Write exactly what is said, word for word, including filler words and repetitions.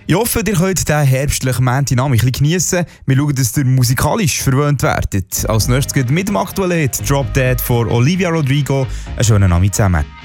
Ich hoffe, ihr könnt diesen herbstlichen Montag ein bisschen geniessen. Wir schauen, dass ihr musikalisch verwöhnt werdet. Als nächstes geht mit dem aktuellen Hit Drop Dead von Olivia Rodrigo. Einen schönen Abend zusammen.